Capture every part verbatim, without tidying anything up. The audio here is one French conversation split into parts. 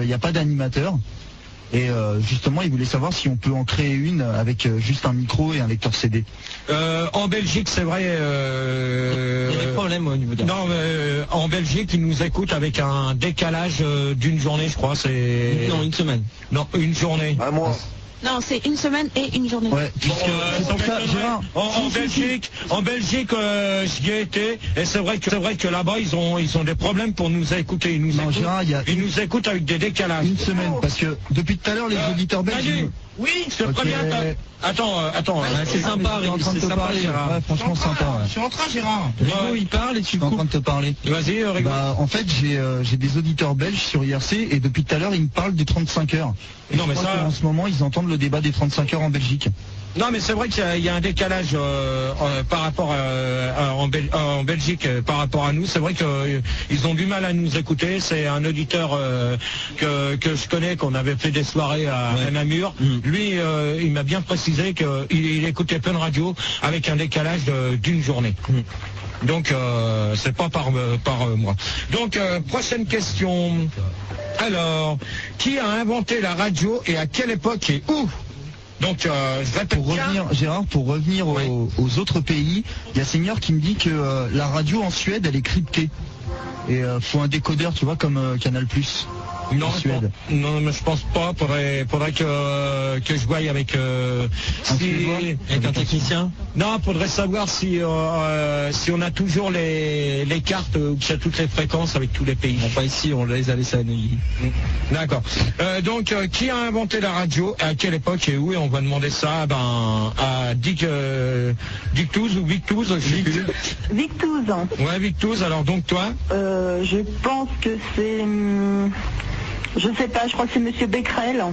il n'y a pas d'animateur. Et euh, justement, il voulait savoir si on peut en créer une avec euh, juste un micro et un lecteur C D. Euh, en Belgique, c'est vrai. Euh, il y a des problèmes au niveau de... Non, euh, en Belgique, ils nous écoutent avec un décalage euh, d'une journée, je crois. C'est non, une semaine. Non, une journée. Un mois. Non, c'est une semaine et une journée. Ouais, puisque Bon, euh, c'est pour ça, Gérard. En, en Belgique, en Belgique, euh, j'y ai été, et c'est vrai que c'est vrai que là-bas, ils ont ils ont des problèmes pour nous écouter. Ils nous Non, écoutent, Gérard, il y a ils une- nous écoutent avec des décalages. Une semaine, parce que depuis tout à l'heure, les Euh, auditeurs belges. Manu, ils- oui, c'est Ok. très bien. t'as- Attends, euh, attends. Ouais, euh, c'est sympa, Je suis en train de c'est te sympa, parler. Gérard. Ouais, franchement sympa. Ouais. Je suis en train, Gérard. Rigo, il parle et tu Je suis en train coupes. de te parler. Vas-y, euh, Rigo. Bah, en fait, j'ai euh, j'ai des auditeurs belges sur I R C et depuis tout à l'heure, ils me parlent des trente-cinq heures. Et Non, je mais crois ça- qu'en ce moment, ils entendent le débat des trente-cinq heures en Belgique. Non, mais c'est vrai qu'il y a- il y, a un décalage euh, euh, par rapport euh, à- en, Bel- euh, en Belgique euh, par rapport à nous. C'est vrai qu'ils ont du mal à nous écouter. C'est un auditeur euh, que, que je connais, qu'on avait fait des soirées à, Ouais. à Namur. Mm. Lui, euh, il m'a bien précisé qu'il il écoutait plein de radios avec un décalage de- d'une journée. Mm. Donc, euh, c'est pas par, euh, par euh, moi. Donc, euh, prochaine question. Alors, qui a inventé la radio et à quelle époque et où? Donc, euh, je répète. Pour revenir, Gérard, pour revenir aux, Oui. aux autres pays, il y a Seigneur qui me dit que euh, la radio en Suède, elle est cryptée. Et euh, faut un décodeur, tu vois, comme euh, Canal plus. Non, en je Suède. pense- non, mais je pense pas. Faudrait, faudrait que que je voie avec. Euh, Un si- Suédois Avec un technicien. Non, faudrait savoir si euh, euh, si on a toujours les les cartes où il y a toutes les fréquences avec tous les pays. Bon, pas ici, on les a laissés à Neuilly. D'accord. Euh, donc, euh, qui a inventé la radio, à quelle époque et où? Et on va demander ça ben, à Dick, euh, Dick Touze ou Vic Touze, je sais plus. Victouze. Ouais, Vic Touze. Alors donc toi, Euh, je pense que c'est... hum, je sais pas, je crois que c'est Monsieur Becquerel.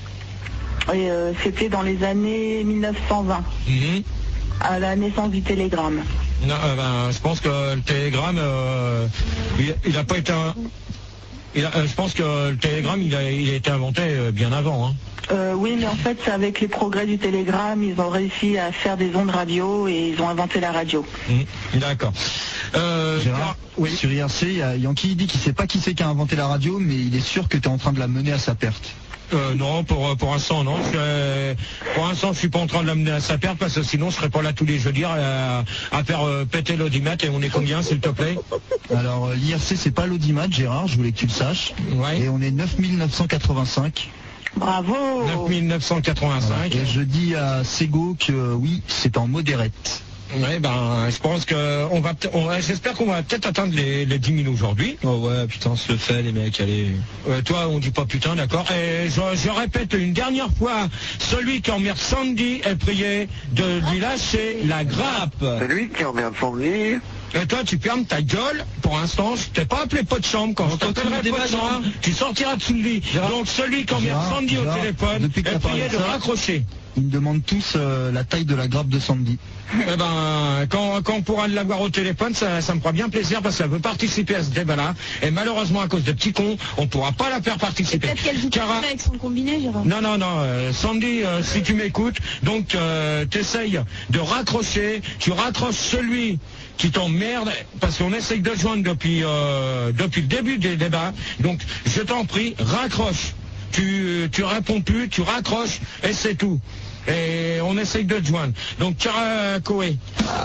Et euh, c'était dans les années mille neuf cent vingt, mhm. à la naissance du télégramme. Non, euh, ben, je pense que le télégramme, euh, il, il a pas été un... il a- euh, je pense que le télégramme, il a, il a été inventé euh, bien avant. Hein. Euh, oui, mais en fait, c'est avec les progrès du télégramme, ils ont réussi à faire des ondes radio et ils ont inventé la radio. Mhm. D'accord. Euh, Gérard, oui. sur I R C, il y a Yankee il dit qu'il sait pas qui c'est qui a inventé la radio, mais il est sûr que tu es en train de la mener à sa perte. Euh, non, pour, pour l'instant, non. Je, euh, pour l'instant, je suis pas en train de l'amener à sa perte parce que sinon, je serais pas là tous les jeudis à, à faire euh, péter l'audimètre. Et on est combien, s'il te plaît? Alors, euh, l'I R C, c'est pas l'audimat, Gérard, je voulais que tu le saches. Ouais. Et on est neuf mille neuf cent quatre-vingt-cinq. Bravo. neuf mille neuf cent quatre-vingt-cinq. Et je dis à Sego que euh, oui, c'est en modérette. Ouais, ben, je pense que on va, peut- on- j'espère qu'on va peut-être atteindre les, les dix mille aujourd'hui. Oh ouais, putain, se le fait, les mecs, allez. Euh, toi, on dit pas putain, d'accord. Et je, je répète une dernière fois, celui qui emmerde Sandy est prié de lui lâcher la grappe. C'est lui qui emmerde Sandy. Et toi, tu fermes ta gueule. Pour l'instant, je t'ai pas appelé pot de chambre. Quand je t'appellerai pot de chambre, tu sortiras dessous le lit. Donc, celui qui emmerde Gérard, Sandy au Gérard, téléphone depuis que est t'as parlé prié de de ça- raccrocher. Ils me demandent tous euh, la taille de la grappe de Sandy. Eh ben, quand, quand on pourra l'avoir au téléphone, ça, ça me fera bien plaisir parce qu'elle veut participer à ce débat-là. Et malheureusement, à cause de petits cons, on pourra pas la faire participer. Peut-être qu'elle joue Cara- avec son combiné, Gérard. Non, non, non, euh, Sandy, euh, si tu m'écoutes, donc euh, t'essayes de raccrocher, tu raccroches celui qui t'emmerde, parce qu'on essaye de joindre depuis, euh, depuis le début des débats, donc je t'en prie, raccroche. Tu, tu réponds plus, tu raccroches, et c'est tout. Et on essaye de te joindre. Donc, Cara Koé.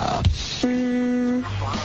Hum,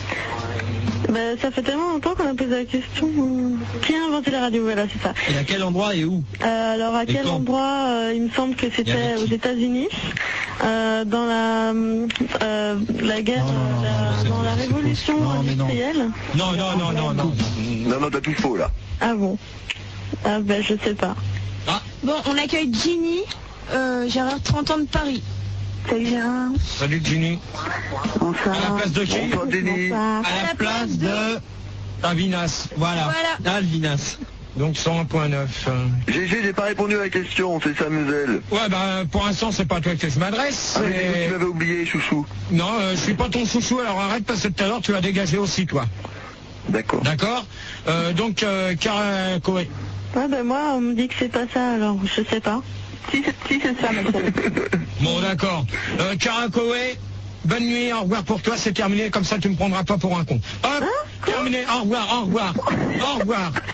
bah, ça fait tellement longtemps qu'on a posé la question. Hum, Qui a inventé la radio? Voilà, c'est ça. Et à quel endroit et où? Euh, alors à Et quel quand? endroit? euh, Il me semble que Et c'était avec qui? aux États-Unis, euh, dans la euh, la guerre, Non, non, non, euh, la- non, c'est dans faux, la c'est révolution faux. Non, mais non. industrielle. Non, non, non, non, non. Non, non, t'as tout faux là. Ah bon? Ah ben je sais pas. Bon, on accueille Ginny, euh, Gérard, trente ans de Paris. Salut Gérard. Salut Ginny. Bonsoir. À la place de qui? Bonsoir, Denis. Bonsoir. À la place de Avinas. Voilà. Voilà. Alvinas. Donc cent un point neuf. G G, j'ai pas répondu à la question, c'est Samuel. Ouais, ben pour l'instant, c'est pas à toi que je m'adresse. Ah, mais c'est vous mais- qui m'avez oublié, chouchou. Non, euh, je suis pas ton chouchou, alors arrête parce que tout à l'heure, tu as dégagé aussi, toi. D'accord. D'accord euh, Donc, euh, Cara Koé. Ouais ben moi on me dit que c'est pas ça alors je sais pas. Si c'est si, c'est ça monsieur. Bon, d'accord. Euh, Cara Koé, bonne nuit, au revoir pour toi, c'est terminé, comme ça tu me prendras pas pour un con. Hop, Hein Quoi terminé, au revoir, au revoir, au revoir.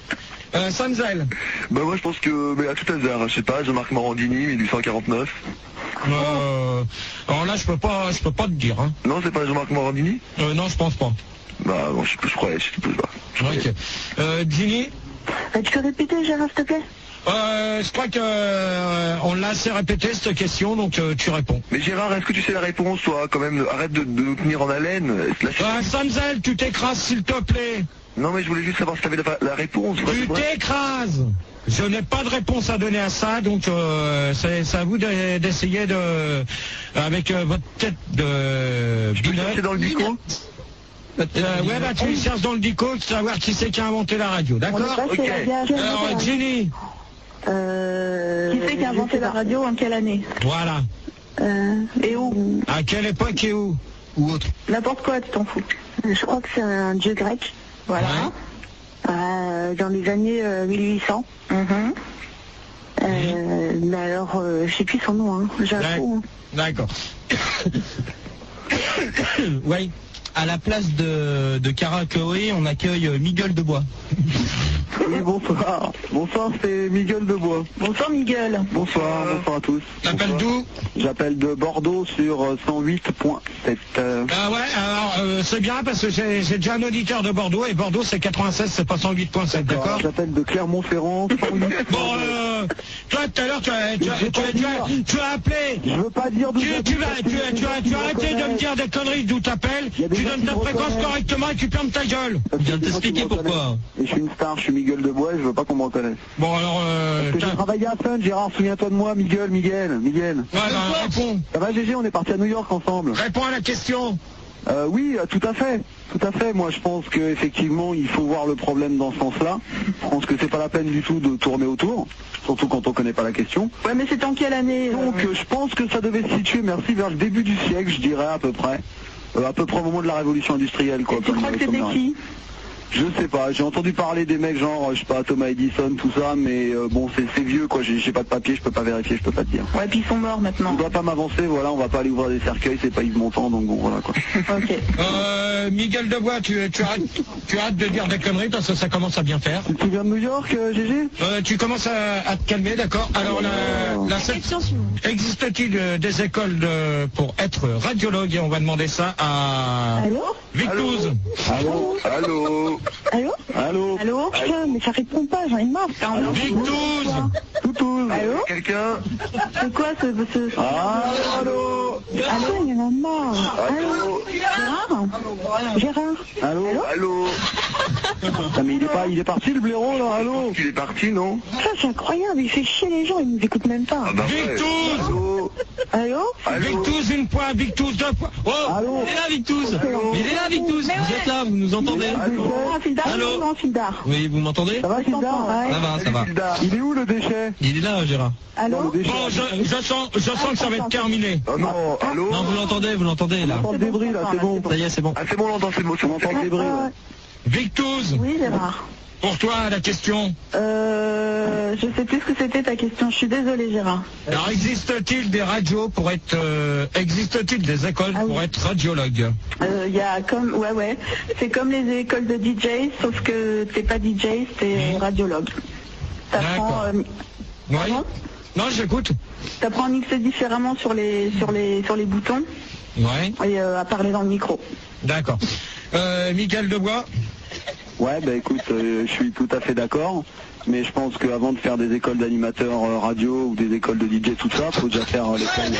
Euh, Samzel. Bah moi je pense que, mais à tout hasard, je sais pas, Jean-Marc Morandini, mille huit cent quarante-neuf. Euh, alors là, je peux pas, je peux pas te dire. Hein. Non, c'est pas Jean-Marc Morandini? Euh, non, je pense pas. Bah bon, je, je croyais, je sais pas. Je croyais. Ok. Euh, Ginny. Euh, tu peux répéter, Gérard, s'il te plaît? Euh, je crois que euh, on l'a assez répété cette question, donc euh, tu réponds. Mais Gérard, est-ce que tu sais la réponse, toi? Quand même, arrête de, de nous tenir en haleine. Là, je- Euh, Samzel, tu t'écrases s'il te plaît. Non, mais je voulais juste savoir si t'avais la, la réponse. quoi, Tu c'est vrai. t'écrases. Je n'ai pas de réponse à donner à ça, donc euh, c'est c'est à vous de- d'essayer de, avec euh, votre tête de Je peux binocle. chercher dans le bico? Euh, ouais, bah tu cherches dans le dico de savoir qui c'est qui a inventé la radio, On d'accord? est passé Ok. à Gérard. Alors, Ginny. Euh, qui c'est qui a inventé la radio en quelle année? Voilà. euh, Et où? À quelle époque et où? Ou autre. N'importe quoi, tu t'en fous. Je crois que c'est un dieu grec. Voilà. Ouais. Euh, dans les années euh, mille huit cents. Mhm. Euh, mais alors, euh, je sais plus son nom, hein. J'ai un Ouais. trou, hein. D'accord. Oui. À la place de, de Karakoé, on accueille euh, Miguel de Bois. Oui, bonsoir. Bonsoir, c'est Miguel Debois. Bonsoir, Miguel. Bonsoir, bonsoir à tous. T'appelles d'où? J'appelle de Bordeaux sur euh, cent huit point sept. Euh, Ah ouais, alors euh, c'est bien parce que j'ai j'ai déjà un auditeur de Bordeaux et Bordeaux c'est quatre-vingt-seize, c'est pas cent huit point sept, d'accord? J'appelle de Clermont-Ferrand, cent huit. Bon, euh, toi tout à l'heure tu as, tu, as, tu, as, tu, as, tu as appelé. Je veux pas dire d'où Tu, j'habite tu, vas, parce tu, qu'il y a as, des tu, gens as, qui tu me as arrêté de me reconnaissent. dire des conneries d'où t'appelles. Il y a des Tu gens donnes qui ta me fréquence reconnaissent. correctement et tu fermes ta gueule. Parce Il vient de qu'il y a des gens qui t'expliquer me pourquoi. reconnaissent. Et je suis une star, je suis Miguel Debois et je veux pas qu'on me reconnaisse. Bon alors, euh, Parce que j'ai t'as- travaillé à Sun, Gérard, souviens-toi de moi, Miguel, Miguel, Miguel. ouais, bah, réponds, Ça va, G G, on est parti à New York ensemble. réponds à la question. Euh, oui, euh, tout à fait, tout à fait. Moi, je pense qu'effectivement, il faut voir le problème dans ce sens-là. Je pense que c'est pas la peine du tout de tourner autour, surtout quand on connaît pas la question. Ouais, mais c'est en quelle année? Donc, euh, je pense que ça devait se situer, merci, vers le début du siècle, je dirais à peu près, Euh, à peu près au moment de la révolution industrielle, quoi. Et tu comme- crois que comme c'était la- qui? Je sais pas. J'ai entendu parler des mecs genre, je sais pas, Thomas Edison, tout ça, mais euh, bon, c'est c'est vieux, quoi. J'ai j'ai pas de papier, je peux pas vérifier, je peux pas te dire. Ouais, puis ils sont morts maintenant. On doit pas m'avancer, voilà, on va pas aller ouvrir des cercueils, c'est pas Yves Montand, donc bon, voilà quoi. Ok. Euh, Miguel Debois, tu, tu, arrêtes, tu arrêtes de dire des conneries parce que ça commence à bien faire. Tu te souviens de New York, euh, G G? Euh, tu commences à, à te calmer, d'accord? Alors, la, la, Question suivante. existe-t-il euh, des écoles de, pour être radiologue? Et on va demander ça à Allô? Victouz. Allô? Allô? Allô? Allô? Allô? Putain, mais ça répond pas, j'en ai marre. Victouz. Toutouz? Allô? Quelqu'un? C'est quoi ce... ce... Ah, allô? Allô, il y en a marre. Allô? Gérard? Gérard? Allô? Allô? Ah, mais il est pas, il est parti le blaireau là, allô? Il est parti, non? Ça, c'est incroyable, il fait chier les gens, ils nous écoutent même pas. Ah bah ouais. Victouz. Allô? Allô? Allô? Victouz, une fois, Victouz, deux fois. Oh, Allô? Il est là, Victouz. Allô? Il est là, Victouz. Vous êtes là, vous nous entendez? Ah, Fildar? Allô? Non, Fildar. Oui, vous m'entendez? Ça va, Sildar? Ouais. Ça va, ça va. Il est où le déchet? Il est là, Gérard. Allô? Le déchet. bon, je, je sens, je sens que ça va être terminé. Oh non, allô? Non, vous l'entendez, vous l'entendez, On là. entend le débris là, c'est bon. Ça y est, c'est bon. Ah c'est bon, on l'entend, c'est bon, c'est On bon. entend le débris là. Victouz, Oui, Gérard. pour toi, la question. Euh, je sais plus ce que c'était ta question, je suis désolée, Gérard. Alors, existe-t-il des radios pour être... euh, existe-t-il des écoles Ah oui. pour être radiologue? Euh, Il y a comme, ouais, ouais, c'est comme les écoles de D J, sauf que t'es pas D J, t'es radiologue. T'apprends, D'accord. euh, Oui. pardon Non, j'écoute. t'apprends à mixer différemment sur les, sur les, sur les boutons Ouais, et euh, à parler dans le micro. d'accord. Euh, Miguel Debois. Ouais, bah écoute, euh, je suis tout à fait d'accord. Mais je pense qu'avant de faire des écoles d'animateurs euh, radio ou des écoles de D J, tout ça, faut déjà faire euh, l'école.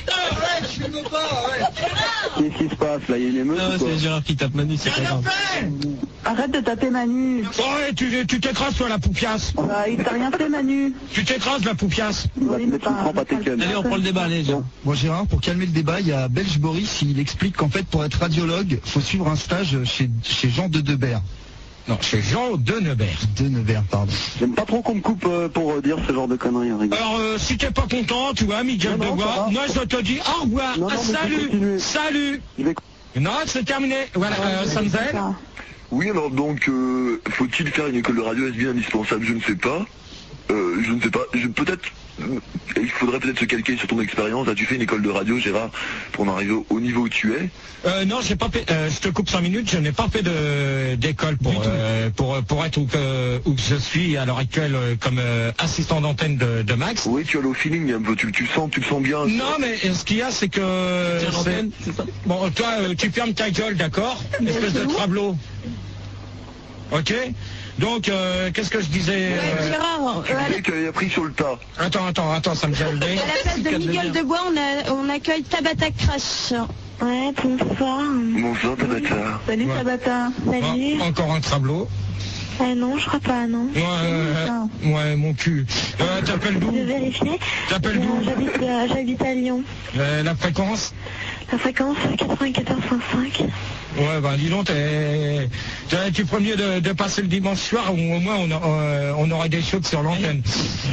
Euh... Qu'est-ce qui se passe là? Il y a une émeute Non, ou quoi? c'est Gérard qui tape Manu, c'est pas grave. Arrête de taper Manu. Ouais, tu tu t'écrases, toi, la poupiasse. Bah, il t'a rien fait, Manu. Tu t'écrases, la poupiasse. Il va te Oui, mais mettre une pas- trempe à tes cannes. Allez, on prend le débat, allez, Gérard. Bon Gérard, pour calmer le débat, il y a Belge Boris, il explique qu'en fait pour être radiologue, faut suivre un stage chez, chez Jean de Debert. Non, c'est Jean Denebert. De Nevers, pardon. J'aime pas trop qu'on me coupe euh, pour euh, dire ce genre de conneries. hein, rigole. Alors, euh, si t'es pas content, tu vois, Miguel Non, non, Debois, ça va. moi je te dis au revoir. Non, non, Ah, mais je vais salut, continuer. salut. Je vais- Non, c'est terminé. Voilà, euh, Samzel. Oui, alors donc, euh, faut-il faire une école de radio? Est-ce bien indispensable? Je ne sais pas. Euh, je ne sais pas. Je- Peut-être il faudrait peut-être se calquer sur ton expérience. As-tu fait une école de radio, Gérard, pour en arriver au niveau où tu es? Euh, non, j'ai pas fait, euh, je te coupe cinq minutes, je n'ai pas fait de, d'école pour, euh, pour, pour être où que, où que je suis à l'heure actuelle euh, comme euh, assistant d'antenne de, de Max. Oui, tu as le feeling un peu, tu, tu le sens, tu le sens bien. Non, mais ce qu'il y a, c'est que... c'est- c'est ça. Bon, toi, euh, tu fermes ta gueule, d'accord? Espèce de travelot. Ok? Donc, euh, qu'est-ce que je disais Ouais, euh, Gérard, Tu euh, à disais que tu avais pris sur le tas. Attends, attends, attends, ça me gêne. la place de Miguel de Bois, on, a, on accueille Tabata Crash. Ouais, bonsoir. Bonsoir, Tabata. Salut Ouais. Tabata. Salut. Ah, encore un travelot. Ah non, je crois pas, non. Ouais, ouais, ouais, mon cul. Euh, t'appelles d'où? Je vais vérifier. T'appelles Euh, d'où? J'habite euh, j'habite à Lyon. Euh, La fréquence? La fréquence quatre-vingt-quatorze virgule cinq. Ouais, bah dis donc, t'es, t'es- tu premier de, de passer le dimanche soir, ou au moins on, a- euh, on aurait des choses sur l'antenne.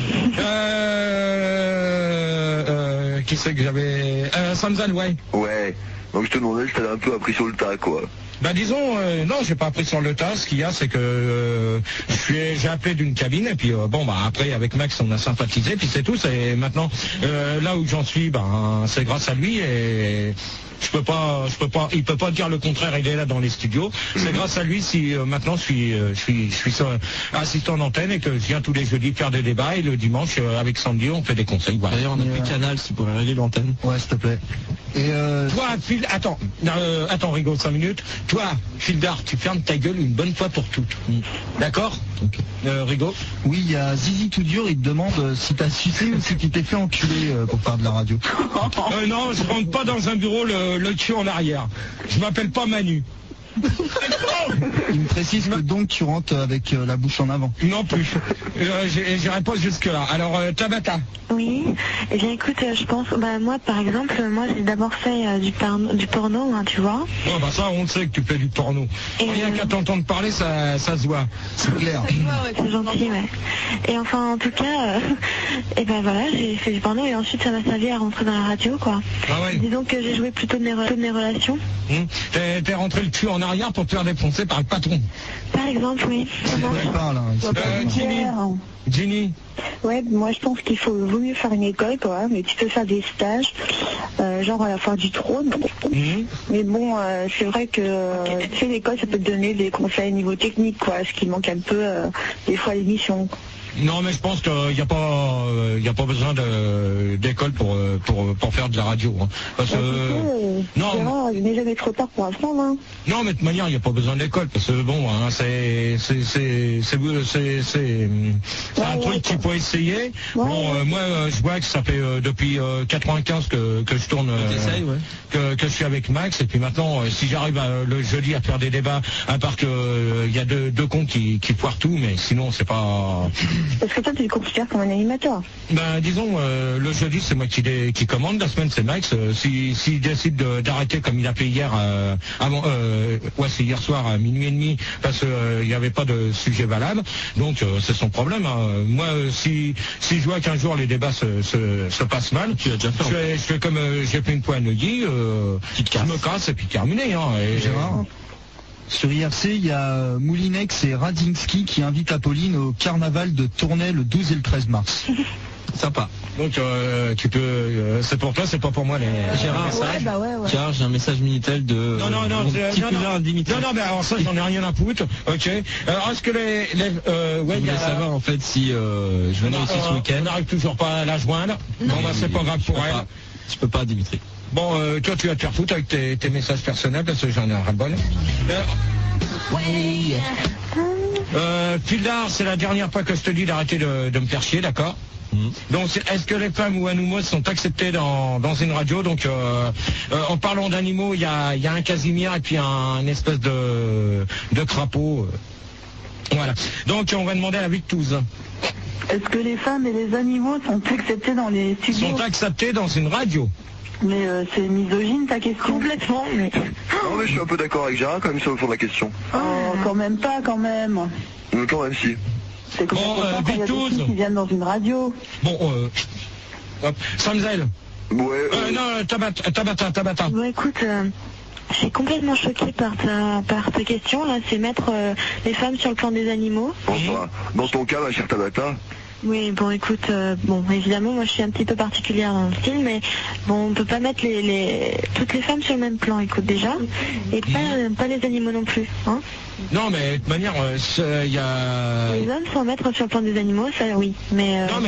Euh, euh, qui c'est que j'avais... Euh, Samzal, ouais. Ouais. Donc je te demandais si t'avais un peu appris sur le tas, quoi. Bah disons, euh, non, j'ai pas appris sur le tas. Ce qu'il y a, c'est que euh, je suis- j'ai appelé d'une cabine et puis euh, bon bah après avec Max on a sympathisé puis c'est tout. C'est maintenant euh, là où j'en suis, ben c'est grâce à lui et je peux pas, je peux pas, il peut pas dire le contraire. Il est là dans les studios. C'est grâce à lui si euh, maintenant je suis, euh, je suis, je suis euh, assistant d'antenne et que je viens tous les jeudis faire des débats et le dimanche euh, avec Sandy on fait des conseils. Voilà. D'ailleurs, on a Et, plus euh, de canal si vous pouvez régler l'antenne. Ouais, s'il te plaît. Et euh, Toi, Phil, attends, euh, attends, Rigo, cinq minutes. Toi, Phildar, tu fermes ta gueule une bonne fois pour toutes. D'accord euh, Rigo oui, il y a Zizi tout dur, il te demande euh, si t'as sucé ou si tu t'es fait enculer euh, pour faire de la radio. euh, Non, je rentre pas dans un bureau le, le cul en arrière. Je m'appelle pas Manu. Il me précise que donc tu rentres avec euh, la bouche en avant. Non plus. Euh, j'ai- J'irai pas jusque-là. Alors, euh, Tabata. Oui. Eh bien, écoute, euh, je pense, bah moi, par exemple, euh, moi, j'ai d'abord fait euh, du, parno- du porno, hein, tu vois. Bon, bah ça, on le sait que tu fais du porno. Et Rien euh, qu'à t'entendre parler, ça, ça se voit. C'est clair. C'est gentil, ouais. Et enfin, en tout cas, euh, et ben voilà, j'ai fait du porno et ensuite ça m'a servi à rentrer dans la radio, quoi. Ah ouais. Disons que j'ai joué plutôt de mes, re- de mes relations. Hum. T'es t'es rentré le cul en arrière pour te faire défoncer par le patron. Par exemple, oui. C'est quoi il parle, hein, il sait pas. Euh, Ginny. Ginny. Ouais, moi je pense qu'il faut vaut mieux faire une école quand même, mais tu peux faire des stages, euh, genre à la fin du trône. Hum. Mais bon, euh, c'est vrai que euh, tu sais, l'école ça peut te donner des conseils niveau technique, quoi, ce qui manque un peu euh, des fois à l'émission. Non, mais je pense qu'il n'y a pas, il y a pas besoin de- d'école pour, euh, pour, pour faire de la radio. Hein. Parce que, Ouais, tu sais, euh, non, Gérard, il n'est jamais trop tard pour apprendre. Hein. non, mais de toute manière, il n'y a pas besoin d'école. Parce que bon, hein, c'est c'est c'est c'est c'est c'est c'est un Ouais, truc ouais, qu'il faut essayer. Ouais, Bon, euh, moi, euh, je vois que ça fait euh, depuis euh, quatre-vingt-quinze que, que je tourne, euh, T'essayes, ouais. que, que je suis avec Max. Et puis maintenant, euh, si j'arrive à- le jeudi à faire des débats, à part que euh, il y a deux, deux cons qui, qui foirent tout, mais sinon, c'est pas... Parce que toi, tu te considères comme un animateur. Ben, disons, euh, le jeudi, c'est moi qui, dé- qui commande. La semaine, c'est Max. Euh, si- S'il décide de- d'arrêter comme il a fait hier, euh, avant, euh, ouais, c'est hier soir à minuit et demi, parce qu'il n'y avait pas de sujet valable. Donc, euh, c'est son problème. hein. Moi, euh, si, si je vois qu'un jour les débats se, se, se passent mal, Tu l'as déjà fait. je fais, je fais comme euh, j'ai fait une fois à Neuilly, euh, Tu te je casses. me casse et puis terminé. Hein, et, Gérard, sur I R C, il y a euh, Moulinex et Radzinski qui invitent Apolline au carnaval de Tournai le douze et le treize mars. Sympa. Donc, euh, tu peux, euh, c'est pour toi, c'est pas pour moi les, Gérard, les messages. Ouais, bah ouais, ouais. Gérard, j'ai un message Minitel de Non, non, non, mon c'est- petit non, cousin non. Dimitri. Non, non, mais alors ça, j'en ai rien à foutre. Ok. Alors, est-ce que les, les euh, ouais, Je il y a- voulais savoir en fait si euh, je venais on, aussi ce on- week-end. on n'arrive toujours pas à la joindre. Bon, bah, c'est pas grave Je peux pour elle. pas. Je peux pas, Dimitri. Bon, euh, toi, tu vas te faire foutre avec tes, tes messages personnels parce que j'en ai un ras-le-bol. Euh, euh, Phildar, c'est la dernière fois que je te dis d'arrêter de, de me faire chier, d'accord? Mhm. Donc, c'est- est-ce que les femmes ou animaux sont acceptés dans, dans une radio? Donc, euh, euh, en parlant d'animaux, il y a, il y a un Casimir et puis un, une espèce de, de crapaud. euh. Voilà. Donc, on va demander à la vie de tous. Est-ce que les femmes et les animaux sont acceptés dans les studios? Sont acceptés dans une radio? Mais euh, c'est misogyne ta question. Complètement, mais... Non, mais je suis un peu d'accord avec Gérard quand même sur le fond de la question. Oh, quand même pas, quand même. Mais quand même si. C'est comme Bon, ça euh, quand il y a des Victouz. filles qui viennent dans une radio. Bon, euh, hop. Samzel. Ouais, Euh, euh, non, Tabata, Tabata, Tabata. Bon, écoute, euh, je suis complètement choquée par ta, par ta question. Là, c'est mettre euh, les femmes sur le plan des animaux. bon, ça va. Dans ton cas, ma chère Tabata, Oui, bon, écoute, euh, bon, évidemment, moi, je suis un petit peu particulière dans le style, mais bon, on peut pas mettre les, les toutes les femmes sur le même plan, écoute, déjà, et pas, euh, pas les animaux non plus, hein. Non, mais de toute manière, il y a... Les hommes sans mettre sur le plan des animaux, ça, oui, mais... Euh... Non, mais